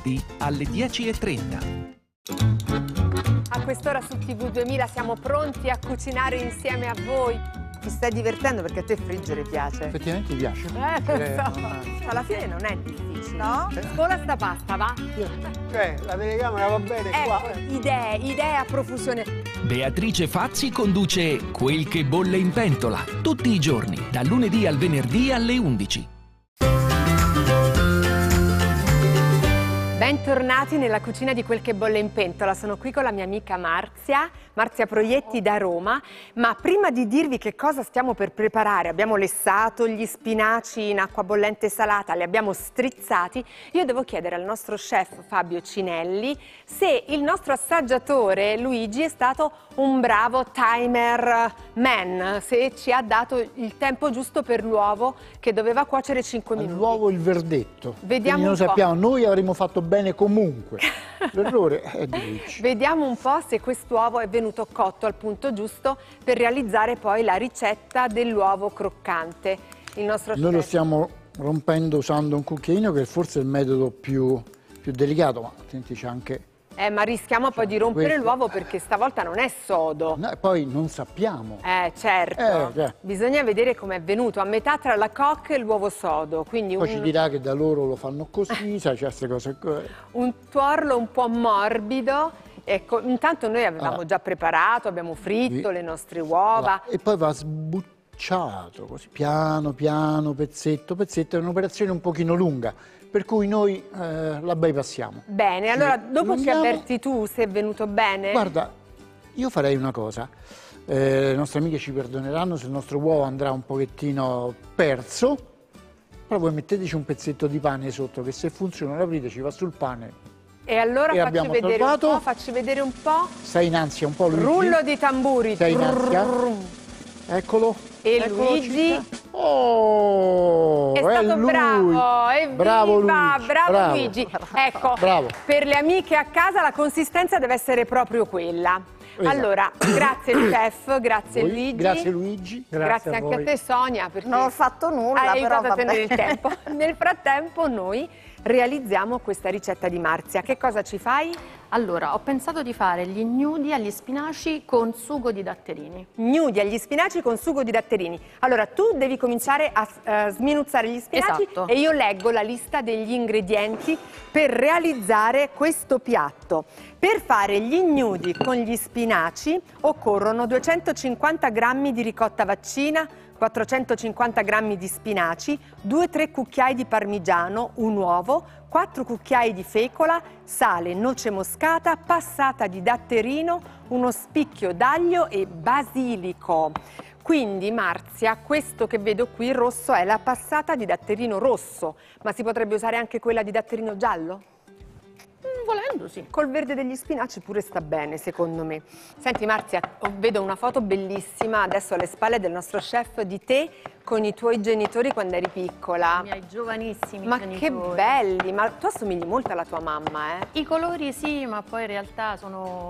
venerdì alle 10:30. A quest'ora su TV 2000 siamo pronti a cucinare insieme a voi. Ti stai divertendo perché a te friggere piace. Effettivamente mi piace. Lo so. Alla fine non è difficile. No? Spola sta pasta, va? La telecamera va bene qua. Ecco, idee a profusione. Beatrice Fazzi conduce Quel che bolle in pentola, tutti i giorni, dal lunedì al venerdì alle 11. Bentornati nella cucina di Quel che bolle in pentola. Sono qui con la mia amica Marzia Proietti da Roma. Ma prima di dirvi che cosa stiamo per preparare, abbiamo lessato gli spinaci in acqua bollente salata, li abbiamo strizzati. Io devo chiedere al nostro chef Fabio Cinelli se il nostro assaggiatore Luigi è stato un bravo timer man, se ci ha dato il tempo giusto per l'uovo che doveva cuocere 5 minuti. L'uovo il verdetto. Vediamo quindi lo un po'. sappiamo, noi avremmo fatto bene comunque. L'errore è di Luigi. Vediamo un po' se quest'uovo è venuto cotto al punto giusto per realizzare poi la ricetta dell'uovo croccante. Il nostro Noi lo chef. stiamo rompendo usando un cucchiaino, che forse è il metodo più delicato, ma attenti, c'è anche... Ma rischiamo poi di rompere questo- l'uovo perché stavolta non è sodo. No, e poi non sappiamo. Certo. Bisogna vedere com'è venuto, a metà tra la coque e l'uovo sodo. Quindi Poi ci dirà che da loro lo fanno così, sai, c'è queste cose qua. un tuorlo un po' morbido. Ecco, intanto noi avevamo già preparato, abbiamo fritto le nostre uova. E poi va sbucciato, così, piano, piano, pezzetto, pezzetto. È un'operazione un pochino lunga, per cui noi la bypassiamo. Bene, allora dopo ci allunghiamo. avverti tu se è venuto bene? Guarda, io farei una cosa. Le nostre amiche ci perdoneranno se il nostro uovo andrà un pochettino perso, però voi metteteci un pezzetto di pane sotto, che se funziona l'aprite, ci va sul pane. E allora E facci abbiamo vedere un salvato. po', facci vedere un po'. Sei in ansia un po', Luigi? Rullo di tamburi. Sei in ansia? Eccolo. E Eccolo, Luigi Oh, è stato lui. bravo, evviva, Bravo Luigi. bravo Luigi. Ecco, Bravo. per le amiche a casa la consistenza deve essere proprio quella. Esatto. Allora, grazie chef, grazie Voi, Luigi. Grazie Luigi. Grazie anche a te Sonia, perché Non ho fatto nulla, hai però aiutato a vabbè. tenere il tempo. Nel frattempo noi realizziamo questa ricetta di Marzia. Che cosa ci fai? Allora, ho pensato di fare gli gnudi agli spinaci con sugo di datterini. Gnudi agli spinaci con sugo di datterini. Allora, tu devi cominciare a sminuzzare gli spinaci. Esatto. E io leggo la lista degli ingredienti per realizzare questo piatto. Per fare gli gnudi con gli spinaci occorrono 250 g di ricotta vaccina, 450 g di spinaci, 2-3 cucchiai di parmigiano, un uovo, 4 cucchiai di fecola, sale, noce moscata, passata di datterino, uno spicchio d'aglio e basilico. Quindi Marzia, questo che vedo qui rosso è la passata di datterino rosso, ma si potrebbe usare anche quella di datterino giallo? Volendo, sì. Col verde degli spinaci pure sta bene, secondo me. Senti Marzia, vedo una foto bellissima adesso alle spalle del nostro chef di te con i tuoi genitori quando eri piccola. I miei giovanissimi Ma genitori. che belli! Ma tu assomigli molto alla tua mamma, I colori sì, ma poi in realtà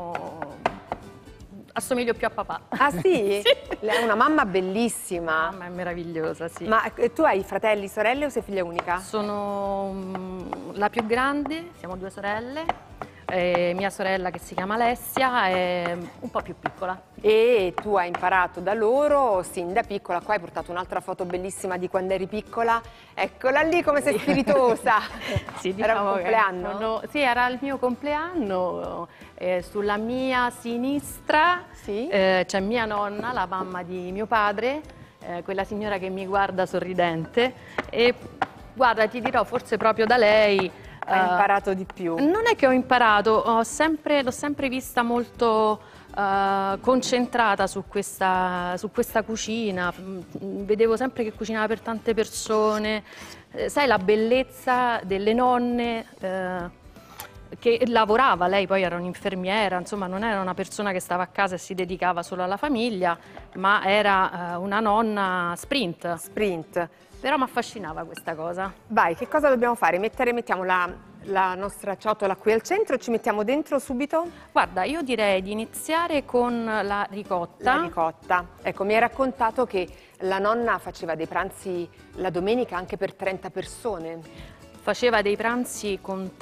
assomiglio più a papà. Ah sì? Lei è una mamma bellissima. Mamma è meravigliosa, sì. Ma tu hai fratelli, sorelle o sei figlia unica? Sono la più grande, siamo 2 sorelle, mia sorella che si chiama Alessia è un po' più piccola. E tu hai imparato da loro sin da piccola. Qua hai portato un'altra foto bellissima di quando eri piccola. Eccola lì come sei spiritosa. Sì, Era un diciamo che compleanno? sì, era il mio compleanno. Sulla mia sinistra Sì? c'è mia nonna, la mamma di mio padre, quella signora che mi guarda sorridente. E guarda, ti dirò, forse proprio da lei Hai imparato di più. non è che ho imparato, l'ho sempre vista molto concentrata su questa cucina. Vedevo sempre che cucinava per tante persone. Sai la bellezza delle nonne che lavorava, lei poi era un'infermiera, insomma non era una persona che stava a casa e si dedicava solo alla famiglia, ma era una nonna sprint. Sprint. Però mi affascinava questa cosa. Vai, che cosa dobbiamo fare? Mettiamo la nostra ciotola qui al centro e ci mettiamo dentro subito? Guarda, io direi di iniziare con la ricotta. La ricotta. Ecco, mi hai raccontato che la nonna faceva dei pranzi la domenica anche per 30 persone. Faceva dei pranzi con